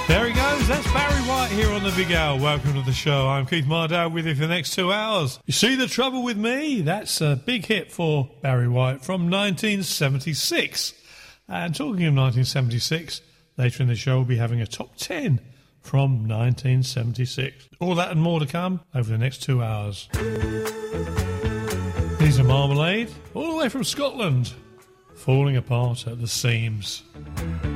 There he goes. That's Barry White here on the Big Al. Welcome to the show. I'm Keith Mardell with you for the next 2 hours. You see the trouble with me? That's a big hit for Barry White from 1976. And talking of 1976, later in the show we'll be having a top 10 from 1976. All that and more to come over the next 2 hours. These are Marmalade, all the way from Scotland, falling apart at the seams.